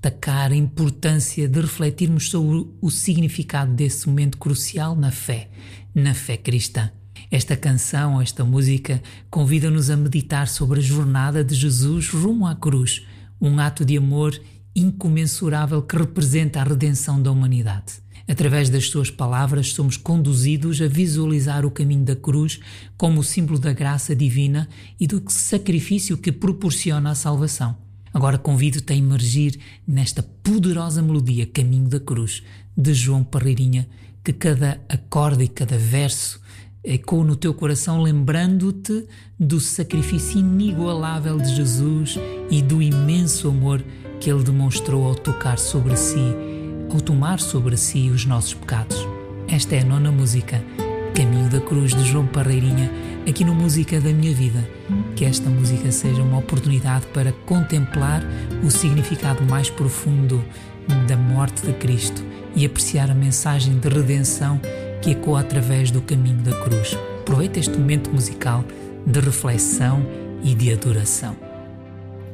destacar a importância de refletirmos sobre o significado desse momento crucial na fé cristã. Esta canção, esta música, convida-nos a meditar sobre a jornada de Jesus rumo à cruz, um ato de amor incomensurável que representa a redenção da humanidade. Através das suas palavras, somos conduzidos a visualizar o caminho da cruz como o símbolo da graça divina e do sacrifício que proporciona a salvação. Agora convido-te a emergir nesta poderosa melodia Caminho da Cruz, de João Parreirinha, que cada acorde e cada verso ecoa no teu coração, lembrando-te do sacrifício inigualável de Jesus e do imenso amor que Ele demonstrou ao tomar sobre si os nossos pecados. Esta é a 9ª música, Caminho da Cruz, de João Parreirinha, aqui no Música da Minha Vida. Que esta música seja uma oportunidade para contemplar o significado mais profundo da morte de Cristo e apreciar a mensagem de redenção que ecoa através do caminho da cruz. Aproveita este momento musical de reflexão e de adoração.